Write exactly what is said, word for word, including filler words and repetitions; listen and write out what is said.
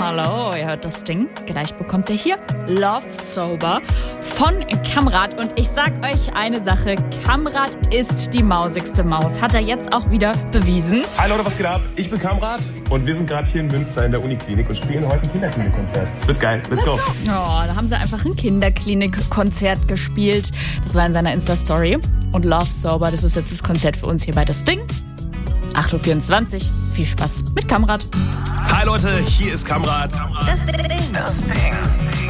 Hallo, ihr hört das Ding. Gleich bekommt ihr hier Love Sober von Kamrat. Und ich sag euch eine Sache, Kamrat ist die mausigste Maus. Hat er jetzt auch wieder bewiesen. Hi Leute, was geht ab? Ich bin Kamrat und wir sind gerade hier in Münster in der Uniklinik und spielen heute ein Kinderklinikkonzert. Wird geil, let's go. Oh, da haben sie einfach ein Kinderklinikkonzert gespielt. Das war in seiner Insta-Story. Und Love Sober, das ist jetzt das Konzert für uns hier bei Das Ding. acht Uhr vierundzwanzig. Viel Spaß mit Kamrat. Hi Leute, hier ist Kamrat. Das Ding. Das Ding.